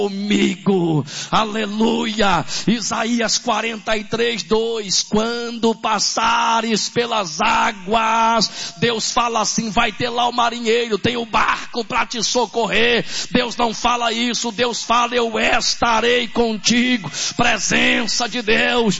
comigo, aleluia. Isaías 43:2, quando passares pelas águas, Deus fala assim, vai ter lá o marinheiro, tem o barco para te socorrer. Deus não fala isso, Deus fala, eu estarei contigo, presença de Deus.